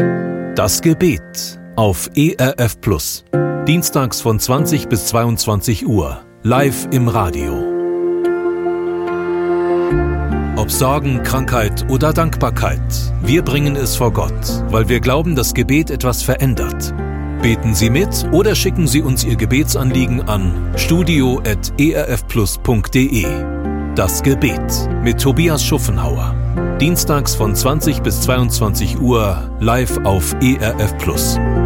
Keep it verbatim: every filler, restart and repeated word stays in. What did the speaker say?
Das Gebet auf E R F Plus. Dienstags von zwanzig bis zweiundzwanzig Uhr. Live im Radio. Ob Sorgen, Krankheit oder Dankbarkeit, wir bringen es vor Gott, weil wir glauben, dass Gebet etwas verändert. Beten Sie mit oder schicken Sie uns Ihr Gebetsanliegen an studio at e r f plus punkt d e. Das Gebet mit Tobias Schuffenhauer. Dienstags von zwanzig bis zweiundzwanzig Uhr live auf E R F Plus.